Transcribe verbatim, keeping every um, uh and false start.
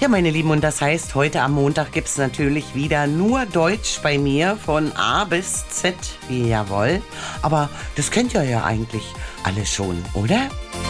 Ja, meine Lieben, und das heißt, heute am Montag gibt's natürlich wieder nur Deutsch bei mir von A bis Z. Jawohl. Aber das kennt ihr ja eigentlich alle schon, oder?